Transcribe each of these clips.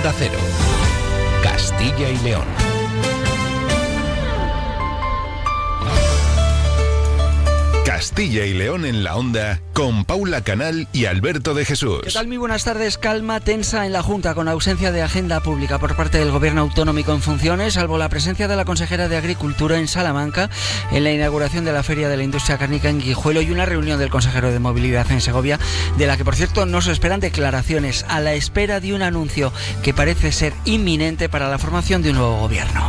Onda Cero, Castilla y León. Castilla y León en la Onda, con Paula Canal y Alberto de Jesús. ¿Qué tal? Muy buenas tardes. Calma tensa en la Junta, con ausencia de agenda pública por parte del Gobierno autonómico en funciones, salvo la presencia de la consejera de Agricultura en Salamanca, en la inauguración de la Feria de la Industria Cárnica en Guijuelo y una reunión del consejero de Movilidad en Segovia, de la que, por cierto, no se esperan declaraciones, a la espera de un anuncio que parece ser inminente para la formación de un nuevo Gobierno.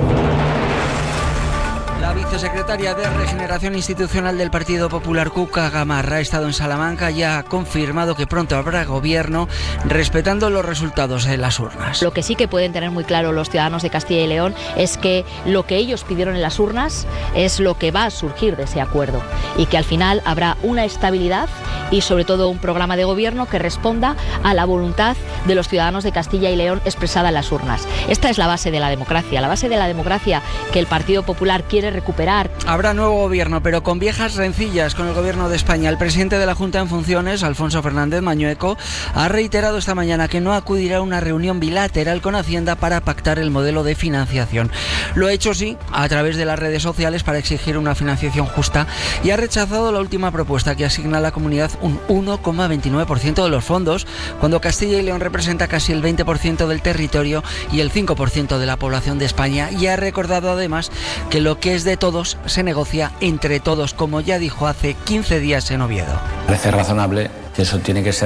La vicesecretaria de Regeneración Institucional del Partido Popular, Cuca Gamarra, ha estado en Salamanca y ha confirmado que pronto habrá gobierno respetando los resultados de las urnas. Lo que sí que pueden tener muy claro los ciudadanos de Castilla y León es que lo que ellos pidieron en las urnas es lo que va a surgir de ese acuerdo y que al final habrá una estabilidad y sobre todo un programa de gobierno que responda a la voluntad de los ciudadanos de Castilla y León expresada en las urnas. Esta es la base de la democracia que el Partido Popular quiere recuperar. Habrá nuevo gobierno, pero con viejas rencillas con el Gobierno de España. El presidente de la Junta en funciones, Alfonso Fernández Mañueco, ha reiterado esta mañana que no acudirá a una reunión bilateral con Hacienda para pactar el modelo de financiación. Lo ha hecho, sí, a través de las redes sociales para exigir una financiación justa, y ha rechazado la última propuesta que asigna a la comunidad un 1,29% de los fondos, cuando Castilla y León representa casi el 20% del territorio y el 5% de la población de España, y ha recordado además que lo que es de todos se negocia entre todos, como ya dijo hace 15 días en Oviedo. Parece razonable que eso tiene que ser